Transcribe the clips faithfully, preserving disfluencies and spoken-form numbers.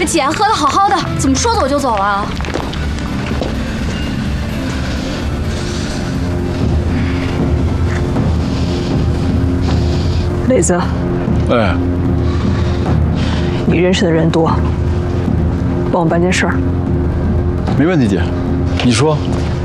这姐喝的好好的，怎么说走就走了？ 磊子， 哎， 你认识的人多，帮我办件事儿。 没问题，姐，你说。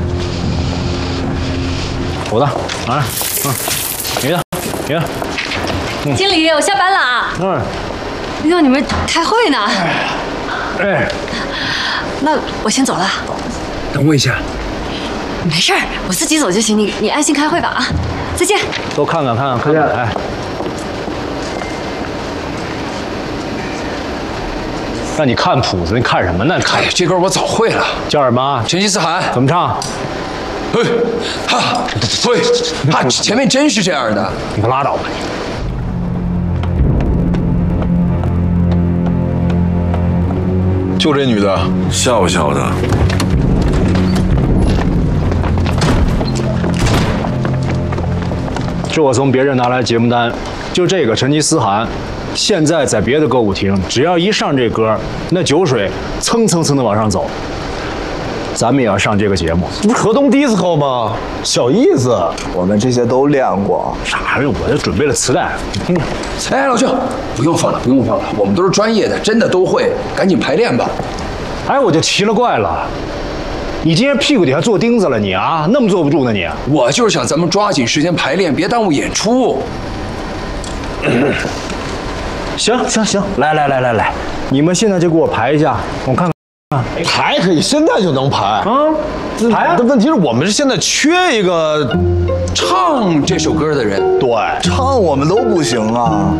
我的，拿来，嗯，你的，你的。 嗯、经理，我下班了啊。 嗯。 要你们开会呢。 哎。 那我先走了。 等我一下。 没事儿，我自己走就行。你你安心开会吧啊！再见。 多看看看看，看看，哎。让你看谱子，你看什么呢？看、 哎、这歌我早会了， 叫什么？ 成吉思汗。 怎么唱？ 嘿，哈，嘿，哈，前面真是这样的。 你可拉倒吧你！ 就这女的， 笑不笑的？ 这我从别人拿来节目单，就这个成吉思汗。现在在别的歌舞厅，只要一上这歌，那酒水蹭蹭蹭的往上走。咱们也要上这个节目， 这不是河东 disco 吗？小意思， 我们这些都练过。 啥呀？我就准备了磁带，你听听。 哎，老舅，不用放了，不用放了，我们都是专业的，真的都会，赶紧排练吧。 哎，我就奇了怪了，你今天屁股底下坐钉子了你啊？那么坐不住呢你？ 我就是想咱们抓紧时间排练，别耽误演出。 行行行，来来来来来，你们现在就给我排一下，我看看。 排可以，现在就能排啊！ 排啊！ 但问题是我们是现在缺一个唱这首歌的人。 对， 唱我们都不行啊。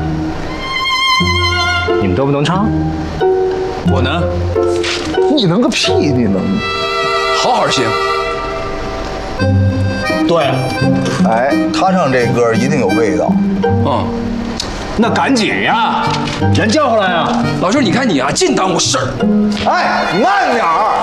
你们都不能唱？ 我呢？ 你能个屁！你能？ 好好行。 对。 哎，他唱这歌一定有味道。 嗯。 那赶紧呀，人叫回来呀！ 老周，你看你啊，净耽误事儿。 哎，慢点儿！